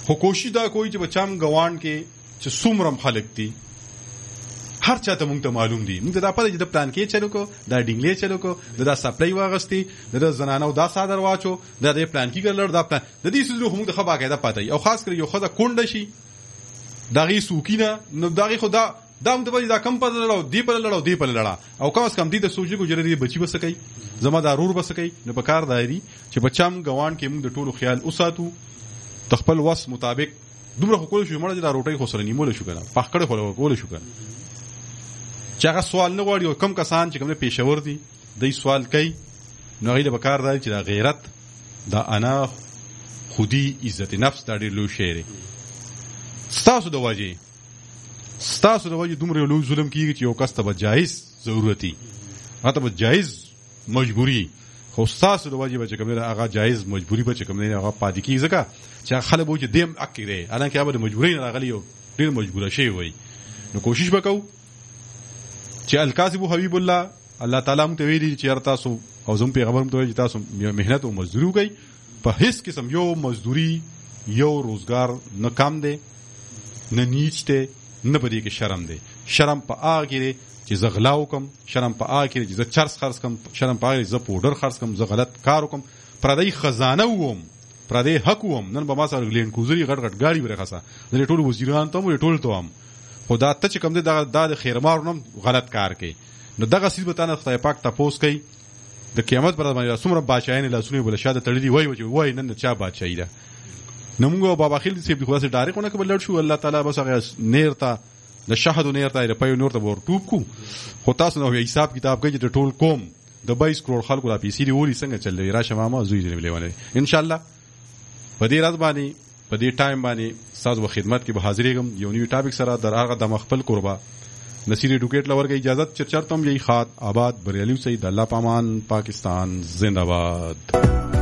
خو کوشش دا کوي چې بچام ګوان کې چې څومره خلک دي هر چاته مونږ ته معلوم دي. مونږ ته دا پته چې د پلان کې چلو کو دا ډینګلې چلو کو دا سپلای واغستی د زنانو دا صادر واچو دا د پلان کې ګرلر دا پلان د دې سوزو موږ ته خبره کېده پته او خاص کر یو خدای کونډه شي داغي سوکینه نو داغي خدا دا موږ ته دا کم په لړاو دی په لړاو دی په لړا او کم از کم دې ته سوچي کو جره دې بچي وسکي زما ضرور وسکي نو په کار دایري چې بچام ګوان کې موږ د ټولو خیال اوساتو تخپل وس مطابق دومره کول شو مړه دا روټي خو سره نیمول شو کنه پخکړه کول شو کنه چې هغه سوال نه غواړي او کم کسان چې کوم پېښور دي دای سوال کوي نو غیله به کار دی چې دا غیرت دا انا خودي عزت نفس دا ډېر لوی شی دی. ستاسو د وجې دومره لوی ظلم کیږي چې یو کس ته به جایز ضرورتي هغه به جایز مجبوري خو ستاسو د وجې به چې کوم هغه جایز مجبوري به چې کوم نه هغه پاتې کیږي ځکه چې خلک به چې دیم اکی دی الان کې به مجبوري نه راغلی یو ډېر مجبوره شي وي. نو کوشش وکاو چې الکاذب حبیب الله تعالی مونږ ته ویلي چې هر تاسو او زم پیغمبر مونږ ته ویلي چې تاسو مهنت او مزدوري وکړئ په هیڅ قسم یو مزدوري یو روزګار نه کم دی نه نیچ دی نه په دې کې شرم دی. شرم په هغه کې چې زه غلا وکم شرم په هغه کې چې زه چرس خرڅ کم شرم په هغه چې زه پوډر خرڅ کم زه غلط کار وکم پردی خزانه ووم پردی حق ووم نن به ما سره لین کوزري غټ غټ ګاډي ورخصه د ټول وزیران ته ټول ته هم خدا ته چې کوم دی دا د خیرمار نوم غلط کار کوي نو دغه سیس به تاسو خدای پاک تاسو کوي د قیامت پر باندې څومره بادشاہین لاسونه بل شاده تړلي وای نن چا بادشاہي ده نو موږ بابا خیل سیب خو سره ډایرکټ نه کبل شو الله تعالی بس هغه نیر ته د شهد نیر ته په نور ته ور ټوب کو خو تاسو نو حساب کتاب کوي چې ټول قوم د 22 کروڑ خلکو لا پیسې دی وری څنګه چلوي راشه ماما زوی دې ولې ان شاء الله په دې راز باندې په دې ټایم باندې ساز و خدمت کې به حاضرېږم یو نیو ټاپک سره در هغه د مخفل قربا نصیر ایډوکیټ لور کې اجازه چرچرتم یہی خات آباد بریالیو سید الله پامان پاکستان زندہ باد.